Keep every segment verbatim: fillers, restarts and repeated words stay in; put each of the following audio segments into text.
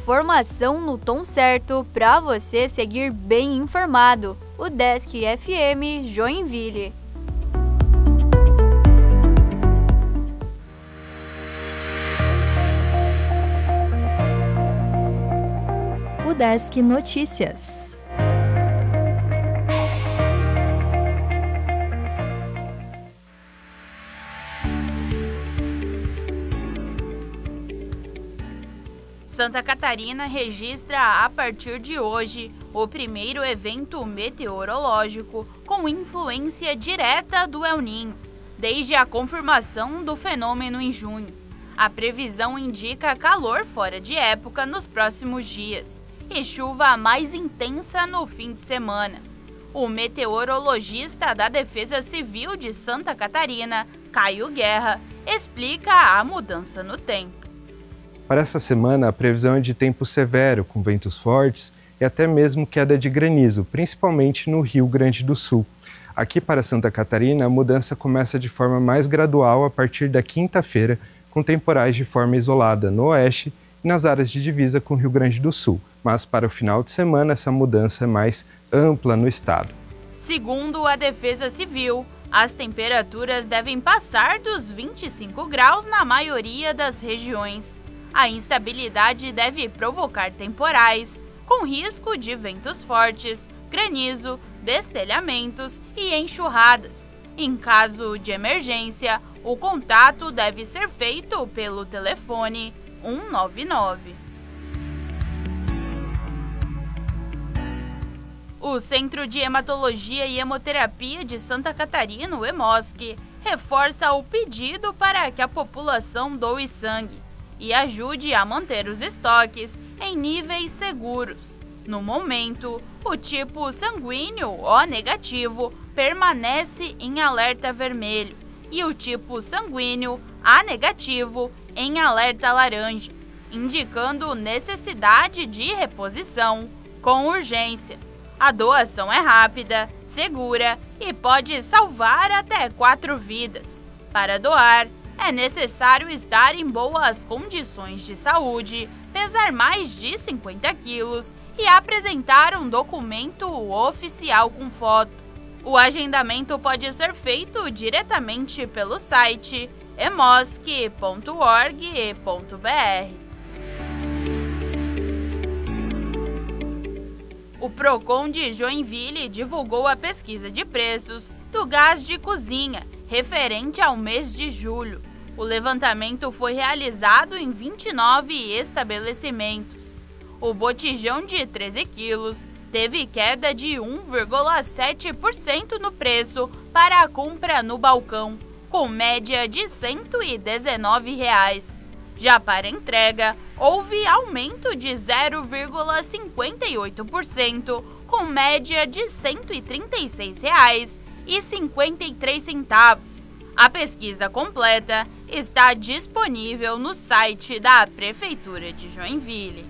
Informação no tom certo para você seguir bem informado. O Desk F M Joinville. O Desk Notícias. Santa Catarina registra a partir de hoje o primeiro evento meteorológico com influência direta do El Niño, desde a confirmação do fenômeno em junho. A previsão indica calor fora de época nos próximos dias e chuva mais intensa no fim de semana. O meteorologista da Defesa Civil de Santa Catarina, Caio Guerra, explica a mudança no tempo. Para essa semana, a previsão é de tempo severo, com ventos fortes e até mesmo queda de granizo, principalmente no Rio Grande do Sul. Aqui para Santa Catarina, a mudança começa de forma mais gradual a partir da quinta-feira, com temporais de forma isolada no oeste e nas áreas de divisa com o Rio Grande do Sul. Mas para o final de semana, essa mudança é mais ampla no estado. Segundo a Defesa Civil, as temperaturas devem passar dos vinte e cinco graus na maioria das regiões. A instabilidade deve provocar temporais, com risco de ventos fortes, granizo, destelhamentos e enxurradas. Em caso de emergência, o contato deve ser feito pelo telefone um nove nove. O Centro de Hematologia e Hemoterapia de Santa Catarina, o EMOSC, reforça o pedido para que a população doe sangue e ajude a manter os estoques em níveis seguros. No momento, o tipo sanguíneo O negativo permanece em alerta vermelho e o tipo sanguíneo A negativo em alerta laranja, indicando necessidade de reposição com urgência. A doação é rápida, segura e pode salvar até quatro vidas. Para doar, é necessário estar em boas condições de saúde, pesar mais de cinquenta quilos e apresentar um documento oficial com foto. O agendamento pode ser feito diretamente pelo site emosc ponto org ponto br. O Procon de Joinville divulgou a pesquisa de preços do gás de cozinha, referente ao mês de julho. O levantamento foi realizado em vinte e nove estabelecimentos. O botijão de treze quilos teve queda de um vírgula sete por cento no preço para a compra no balcão, com média de cento e dezenove reais. Já para entrega, houve aumento de zero vírgula cinquenta e oito por cento, com média de cento e trinta e seis reais e cinquenta e três centavos. A pesquisa completa está disponível no site da Prefeitura de Joinville.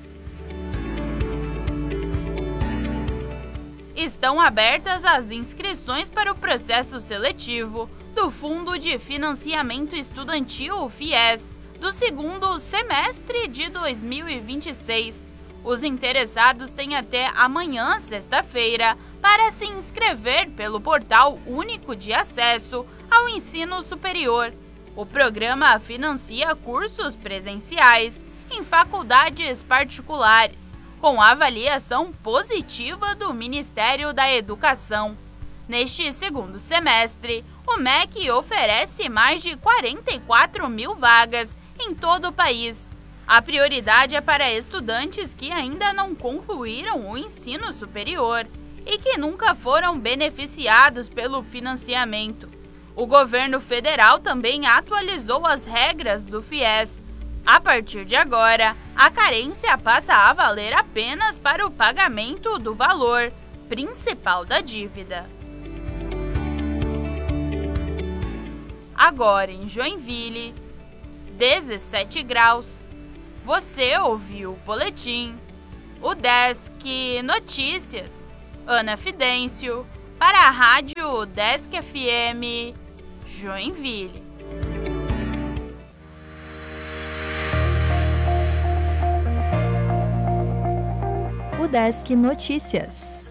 Estão abertas as inscrições para o processo seletivo do Fundo de Financiamento Estudantil FIES do segundo semestre de dois mil e vinte e seis. Os interessados têm até amanhã, sexta-feira, para se inscrever pelo Portal Único de Acesso ao Ensino Superior. O programa financia cursos presenciais em faculdades particulares, com avaliação positiva do Ministério da Educação. Neste segundo semestre, o M E C oferece mais de quarenta e quatro mil vagas em todo o país. A prioridade é para estudantes que ainda não concluíram o ensino superior e que nunca foram beneficiados pelo financiamento. O governo federal também atualizou as regras do FIES. A partir de agora, a carência passa a valer apenas para o pagamento do valor principal da dívida. Agora em Joinville, dezessete graus. Você ouviu o boletim, o Desk Notícias, Ana Fidêncio, para a Rádio Desk F M Joinville. Desk Notícias.